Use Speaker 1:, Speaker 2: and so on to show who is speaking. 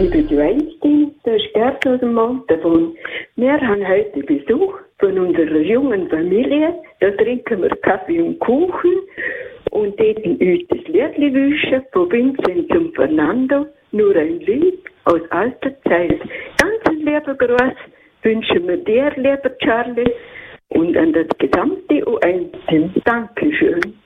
Speaker 1: Liebe Joanstin, das ist Gerd aus dem Montafon. Wir haben heute Besuch von unserer jungen Familie. Da trinken wir Kaffee und Kuchen und dort heute das Liedli wünschen von Vincent und Fernando. Nur ein Lied aus alter Zeit. Ganz lieben Gruß wünschen wir dir, lieber Charlie, und an das gesamte UN-Team. Dankeschön.